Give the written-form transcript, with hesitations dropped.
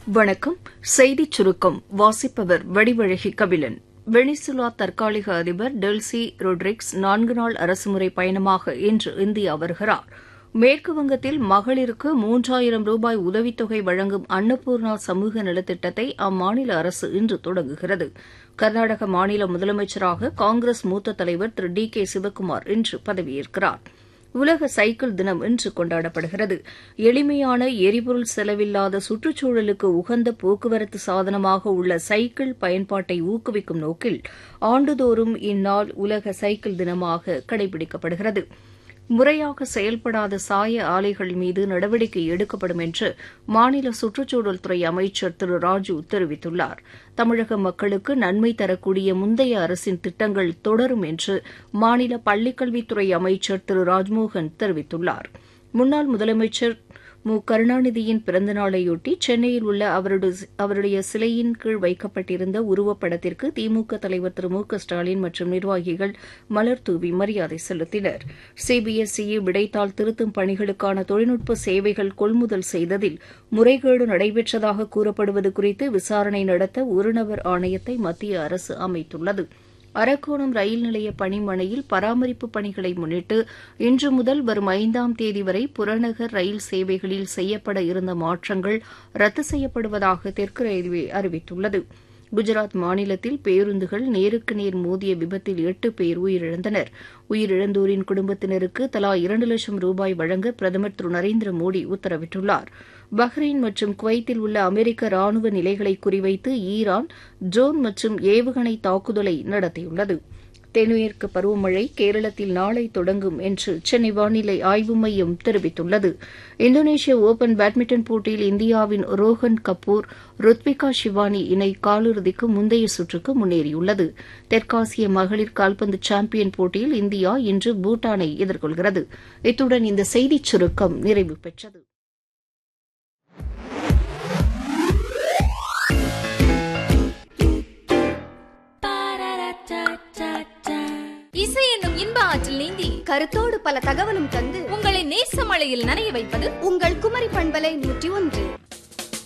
வணக்கம். செய்திச் சுருக்கம் வாசிப்பவர் வடிவழகி கபிலன். வெனிசுலா தற்காலிக அதிபர் டெல்சி ரொட்ரிக்ஸ் 4 நாள் அரசுமுறை பயணமாக இன்று இந்தியா வருகிறார். மேற்குவங்கத்தில் மகளிருக்கு 3000 ரூபாய் உதவித்தொகை வழங்கும் அன்னபூர்ணா சமூக நலத்திட்டத்தை அம்மாநில அரசு இன்று தொடங்குகிறது. கர்நாடக மாநில முதலமைச்சராக காங்கிரஸ் மூத்த தலைவர் திரு டி கே சிவக்குமார் இன்று பதவியேற்கிறார். உலக சைக்கிள் தினம் இன்று கொண்டாடப்படுகிறது. எளிமையான எரிபொருள் செலவில்லாத சுற்றுச்சூழலுக்கு உகந்த போக்குவரத்து சாதனமாக உள்ள சைக்கிள் பயன்பாட்டை ஊக்குவிக்கும் நோக்கில் ஆண்டுதோறும் இந்நாள் உலக சைக்கிள் தினமாக கடைபிடிக்கப்படுகிறது. முறையாக செயல்படாத சாய ஆலைகள் மீது நடவடிக்கை எடுக்கப்படும் என்று மாநில சுற்றுச்சூழல் துறை அமைச்சர் திரு ராஜு தெரிவித்துள்ளார். தமிழக மக்களுக்கு நன்மை தரக்கூடிய முந்தைய அரசின் திட்டங்கள் தொடரும் என்று மாநில பள்ளிக்கல்வித்துறை அமைச்சர் திரு ராஜ்மோகன் தெரிவித்துள்ளார். முன்னாள் முதலமைச்சர் மு கருணாநிதியின் பிறந்தநாளையொட்டி சென்னையில் உள்ள அவருடைய சிலையின் கீழ் வைக்கப்பட்டிருந்த உருவப்படத்திற்கு திமுக தலைவர் திரு மு க ஸ்டாலின் மற்றும் நிர்வாகிகள் மலர்தூவி மரியாதை செலுத்தினர். சிபிஎஸ்இ விடைத்தாள் திருத்தும் பணிகளுக்கான தொழில்நுட்ப சேவைகள் கொள்முதல் செய்ததில் முறைகேடு நடைபெற்றதாக கூறப்படுவது குறித்து விசாரணை நடத்த ஒருநபர் ஆணையத்தை மத்திய அரசு அமைத்துள்ளது. அரக்கோணம் ரயில் நிலைய பணிமனையில் பராமரிப்பு பணிகளை முன்னிட்டு இன்று முதல் வரும் 5ஆம் தேதி வரை புறநகர் ரயில் சேவைகளில் செய்யப்பட இருந்த மாற்றங்கள் ரத்து செய்யப்படுவதாக தெற்கு ரயில்வே அறிவித்துள்ளது. குஜராத் மாநிலத்தில் பேருந்துகள் நேருக்கு நேர் மோதிய விபத்தில் 8 பேர் உயிரிழந்தனர். உயிரிழந்தோரின் குடும்பத்தினருக்கு தலா 2 லட்சம் ரூபாய் வழங்க பிரதமர் திரு நரேந்திர மோடி உத்தரவிட்டுள்ளார். பஹ்ரைன் மற்றும் குவைத்தில் உள்ள அமெரிக்க ராணுவ நிலைகளை குறிவைத்து ஈரான் ட்ரோன் மற்றும் ஏவுகணை தாக்குதலை நடத்தியுள்ளது. தென்மேற்கு பருவமழை கேரளத்தில் நாளை தொடங்கும் என்று சென்னை வானிலை ஆய்வு மையம் தெரிவித்துள்ளது. இந்தோனேஷிய ஒபன் பேட்மிண்டன் போட்டியில் இந்தியாவின் ரோஹன் கபூர் ருத்விகா ஷிவானி இணை காலிறுதிக்கு முந்தைய சுற்றுக்கு முன்னேறியுள்ளது. தெற்காசிய மகளிர் கால்பந்து சாம்பியன் போட்டியில் இந்தியா இன்று பூட்டானை எதிர்கொள்கிறது. இத்துடன் இந்த செய்திச் சுருக்கம் நிறைவு பெற்றது. இசை என்னும் இன்ப ஆற்றில் நீந்தி கருத்தோடு பல தகவலும் தந்து உங்களை நேசமழையில் நனைய வைப்பது உங்கள் குமரி பண்பலை 101.